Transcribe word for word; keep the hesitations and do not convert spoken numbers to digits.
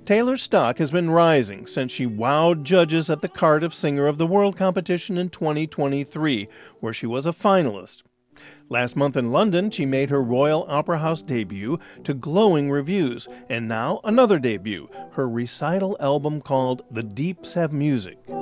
Taylor's stock has been rising since she wowed judges at the Cardiff Singer of the World competition in twenty twenty-three, where she was a finalist. Last month in London, she made her Royal Opera House debut to glowing reviews, and now another debut, her recital album called The Deeps Have Music.